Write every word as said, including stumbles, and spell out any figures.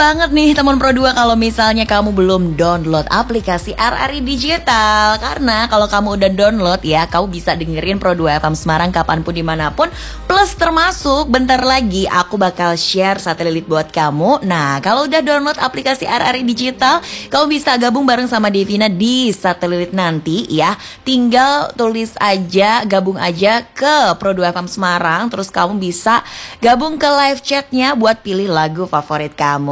Banget nih teman Pro dua kalau misalnya kamu belum download aplikasi R R I Digital. Karena kalau kamu udah download ya, kamu bisa dengerin Pro dua F M Semarang kapanpun dimanapun. Plus termasuk bentar lagi aku bakal share satelit buat kamu. Nah kalau udah download aplikasi R R I Digital, kamu bisa gabung bareng sama Devina di satelit nanti ya. Tinggal tulis aja, gabung aja ke Pro dua F M Semarang. Terus kamu bisa gabung ke live chatnya buat pilih lagu favorit kamu.